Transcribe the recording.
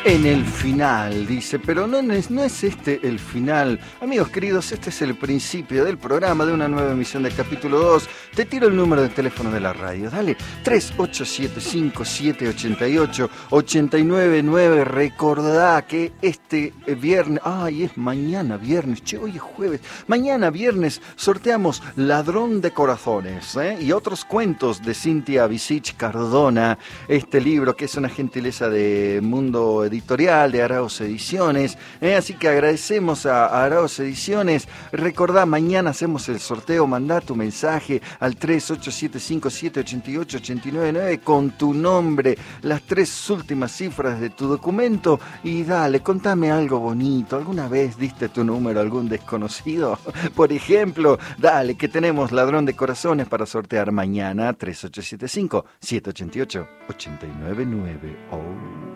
En el final, dice, pero no es este el final. Amigos queridos, este es el principio del programa de una nueva emisión del capítulo 2. Te tiro el número de teléfono de la radio, dale, 3875-788-899. Recordá que este viernes, es mañana viernes, che, hoy es jueves. Mañana viernes sorteamos Ladrón de Corazones, y otros cuentos de Cintia Bisich Cardona. Este libro que es una gentileza de Mundo Editorial, de Arauz Ediciones, así que agradecemos a Arauz Ediciones. Recordá, mañana hacemos el sorteo, mandá tu mensaje al 3875-788-899 con tu nombre, las 3 últimas cifras de tu documento y dale, contame algo bonito. ¿Alguna vez diste tu número a algún desconocido? Por ejemplo, dale, que tenemos Ladrón de Corazones para sortear mañana, 3875-788-899.